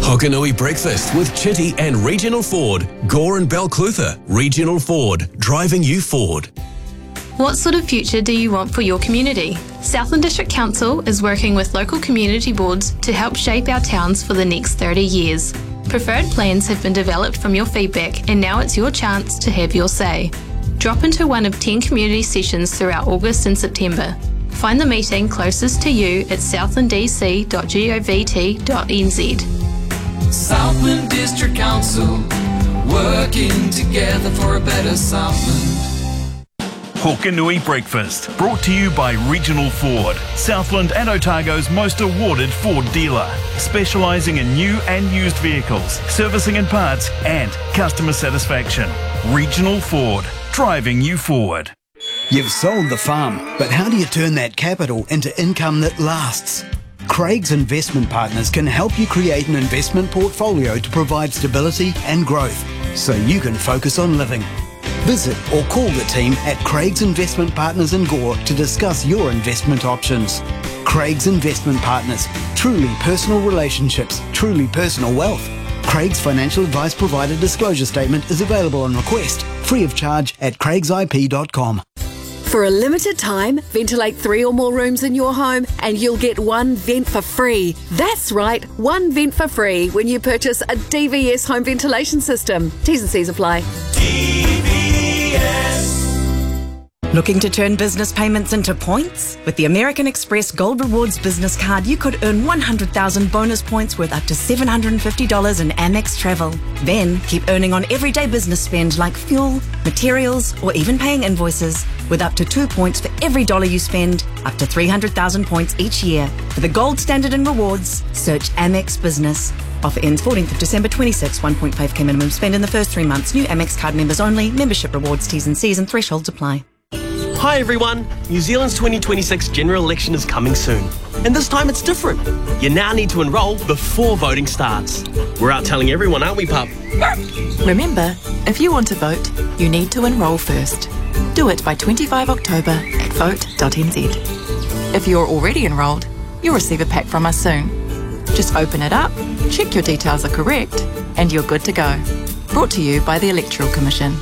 Hokanui Breakfast with Chitty and Regional Ford. Gore and Balclutha. Regional Ford. Driving you forward. What sort of future do you want for your community? Southland District Council is working with local community boards to help shape our towns for the next 30 years. Preferred plans have been developed from your feedback, and now it's your chance to have your say. Drop into one of 10 community sessions throughout August and September. Find the meeting closest to you at southlanddc.govt.nz. Southland District Council, working together for a better Southland. Hokanui Breakfast, brought to you by Regional Ford, Southland and Otago's most awarded Ford dealer, specialising in new and used vehicles, servicing and parts, and customer satisfaction. Regional Ford, driving you forward. You've sold the farm, but how do you turn that capital into income that lasts? Craig's Investment Partners can help you create an investment portfolio to provide stability and growth, so you can focus on living. Visit or call the team at Craig's Investment Partners in Gore to discuss your investment options. Craig's Investment Partners. Truly personal relationships, truly personal wealth. Craig's financial advice provider disclosure statement is available on request, free of charge at craigsip.com. For a limited time, ventilate 3 or more rooms in your home and you'll get one vent for free. That's right, one vent for free when you purchase a DVS home ventilation system. T's and C's apply. Looking to turn business payments into points? With the American Express Gold Rewards business card, you could earn 100,000 bonus points worth up to $750 in Amex travel. Then keep earning on everyday business spend like fuel, materials, or even paying invoices, with up to 2 points for every dollar you spend, up to 300,000 points each year. For the gold standard in rewards, search Amex Business. Offer ends 14th of December 26. 1.5k minimum spend in the first 3 months. New Amex card members only. Membership rewards, T's and C's and thresholds apply. Hi everyone, New Zealand's 2026 general election is coming soon. And this time it's different. You now need to enrol before voting starts. We're out telling everyone, aren't we, pup? Remember, if you want to vote, you need to enrol first. Do it by 25 October at vote.nz. If you're already enrolled, you'll receive a pack from us soon. Just open it up, check your details are correct, and you're good to go. Brought to you by the Electoral Commission.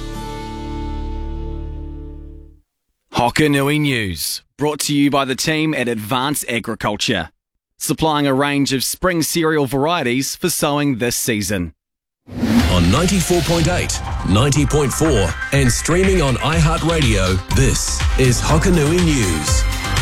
Hokanui News, brought to you by the team at Advanced Agriculture, supplying a range of spring cereal varieties for sowing this season. On 94.8, 90.4 and streaming on iHeartRadio, this is Hokanui News.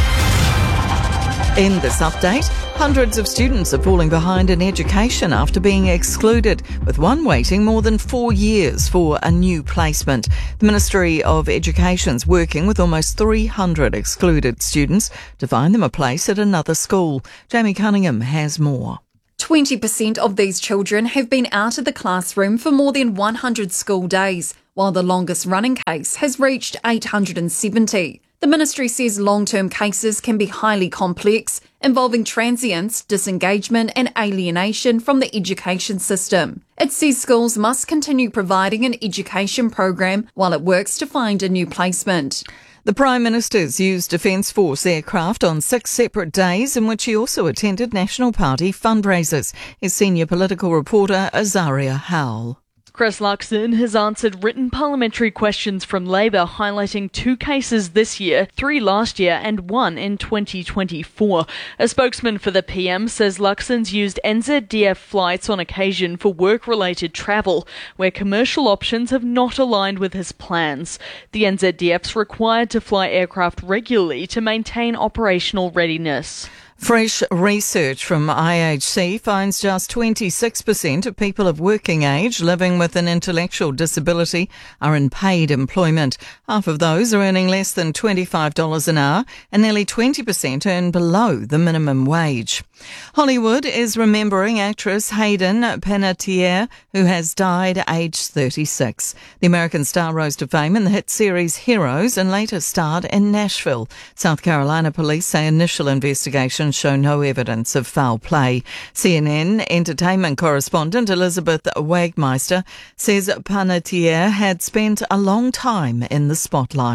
In this update, hundreds of students are falling behind in education after being excluded, with one waiting more than 4 years for a new placement. The Ministry of Education's working with almost 300 excluded students to find them a place at another school. Jamie Cunningham has more. 20% of these children have been out of the classroom for more than 100 school days, while the longest running case has reached 870. The ministry says long-term cases can be highly complex, involving transience, disengagement and alienation from the education system. It says schools must continue providing an education program while it works to find a new placement. The Prime Minister's used Defence Force aircraft on 6 separate days, in which he also attended National Party fundraisers. His senior political reporter, Azaria Howell. Chris Luxon has answered written parliamentary questions from Labour, highlighting 2 cases this year, 3 last year and 1 in 2024. A spokesman for the PM says Luxon's used NZDF flights on occasion for work-related travel, where commercial options have not aligned with his plans. The NZDF's required to fly aircraft regularly to maintain operational readiness. Fresh research from IHC finds just 26% of people of working age living with an intellectual disability are in paid employment. Half of those are earning less than $25 an hour, and nearly 20% earn below the minimum wage. Hollywood is remembering actress Hayden Panettiere, who has died aged 36. The American star rose to fame in the hit series Heroes and later starred in Nashville. South Carolina police say initial investigations show no evidence of foul play. CNN entertainment correspondent Elizabeth Wagmeister says Panettiere had spent a long time in the spotlight.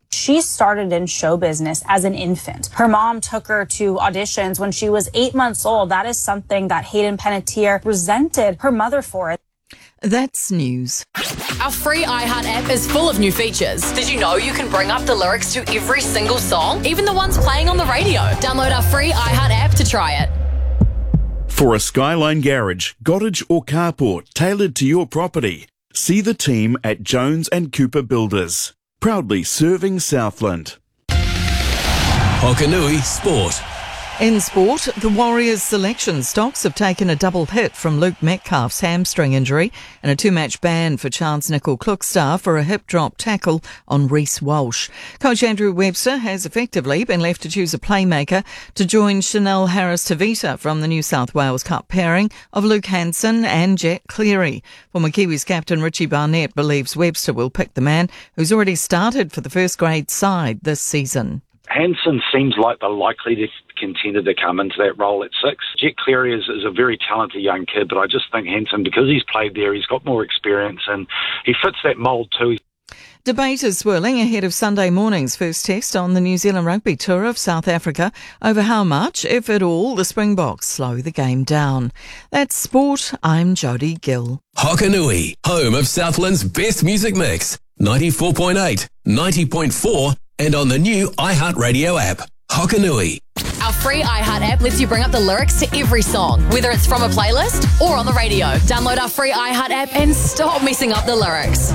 She started in show business as an infant. Her mom took her to auditions when she was 8 months old. That is something that Hayden Panettiere resented her mother for. That's news. Our free iHeart app is full of new features. Did you know you can bring up the lyrics to every single song, even the ones playing on the radio? Download our free iHeart app to try it. For a Skyline garage, cottage or carport tailored to your property, see the team at Jones and Cooper Builders. Proudly serving Southland. Hokanui Sport. In sport, the Warriors selection stocks have taken a double hit from Luke Metcalf's hamstring injury and a 2-match ban for Chance Nicol-Klukstad for a hip drop tackle on Reece Walsh. Coach Andrew Webster has effectively been left to choose a playmaker to join Chanel Harris-Tavita from the New South Wales Cup pairing of Luke Hanson and Jack Cleary. Former Kiwis captain Richie Barnett believes Webster will pick the man who's already started for the first grade side this season. Hanson seems like the likely contender to come into that role at 6. Jack Cleary is a very talented young kid, but I just think Hanson, because he's played there, he's got more experience and he fits that mould too. Debate is swirling ahead of Sunday morning's first test on the New Zealand Rugby Tour of South Africa over how much, if at all, the Springboks slow the game down. That's sport. I'm Jodie Gill. Hokanui, home of Southland's best music mix. 94.8, 90.4 and on the new iHeartRadio app. Hokanui. Our free iHeart app lets you bring up the lyrics to every song, whether it's from a playlist or on the radio. Download our free iHeart app and stop messing up the lyrics.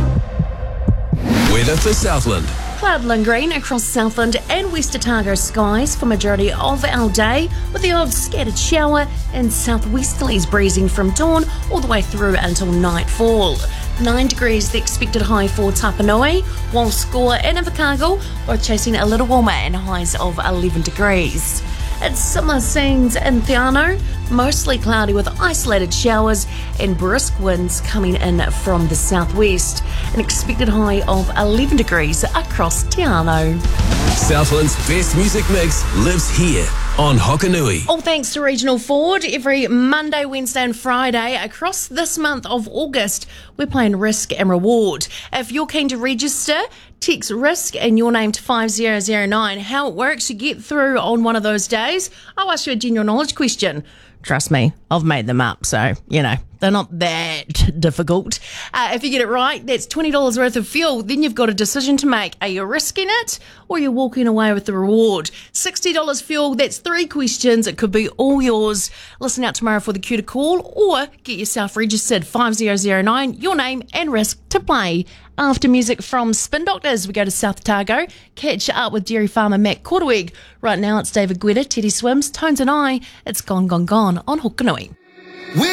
Weather for Southland. Cloud lingering across Southland and West Otago skies for majority of our day, with the odd scattered shower and southwesterlies breezing from dawn all the way through until nightfall. 9 degrees the expected high for Tapanui, while Score and Invercargill both chasing a little warmer and highs of 11 degrees. It's similar scenes in Theano, mostly cloudy with isolated showers and brisk winds coming in from the southwest. An expected high of 11 degrees across Theano. Southland's best music mix lives here on Hokanui. All thanks to Regional Ford. Every Monday, Wednesday and Friday across this month of August, we're playing Risk and Reward. If you're keen to register, text Risk and your name to 5009. How it works, you get through on one of those days. I'll ask you a general knowledge question. Trust me, I've made them up, so, they're not that difficult. If you get it right, that's $20 worth of fuel. Then you've got a decision to make. Are you risking it or are you walking away with the reward? $60 fuel, that's 3 questions. It could be all yours. Listen out tomorrow for the cue to call or get yourself registered. 5009, your name and risk to play. After music from Spin Doctors, we go to South Otago, catch up with dairy farmer Matt Korteweg. Right now it's David Guetta, Teddy Swims, Tones and I. It's Gone, Gone, Gone on Hokanui.